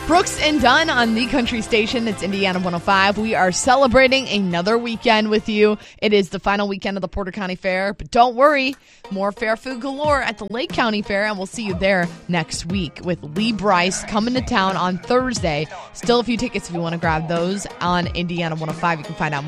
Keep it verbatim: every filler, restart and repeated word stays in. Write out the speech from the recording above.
Brooks and Dunn on the Country Station. It's Indiana one oh five. We are celebrating another weekend with you. It is the final weekend of the Porter County Fair, but don't worry, more fair food galore at the Lake County Fair, and we'll see you there next week with Lee Brice coming to town on Thursday. Still a few tickets if you want to grab those on Indiana one oh five. You can find out more.